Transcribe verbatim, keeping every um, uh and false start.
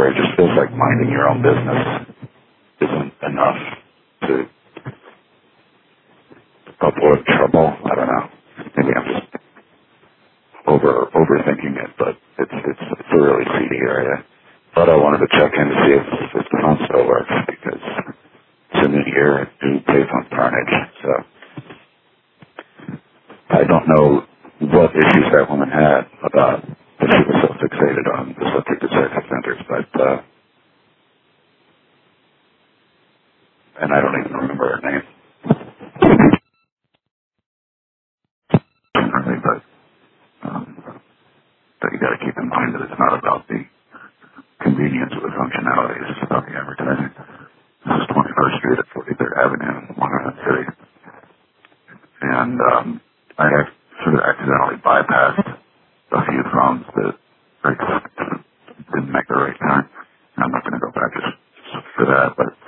where it just feels like minding your own business isn't enough to avoid trouble. I don't know. Maybe I'm just over overthinking it, but it's it's it's a really seedy area. But I wanted to check in to see if, if the phone still works, because it's a new year and new payphone carnage. So I don't know what issues that woman had about that she was so fixated on the subject of sex offenders, but uh, and I don't even remember her name. Really, but um, but you got to keep in mind that it's not about the convenience or the functionality. It's just about the advertising. This is twenty-first Street at forty-third Avenue in Long Island City, and um, I have sort of accidentally bypassed a few phones that I just didn't make the right time. I'm not going to go back just for that, but